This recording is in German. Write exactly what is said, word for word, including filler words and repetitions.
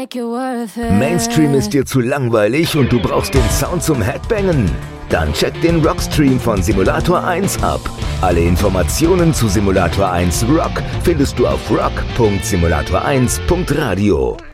Mainstream ist dir zu langweilig und du brauchst den Sound zum Headbangen? Dann check den Rockstream von Simulator eins ab. Alle Informationen zu Simulator eins Rock findest du auf rock punkt simulator eins punkt radio.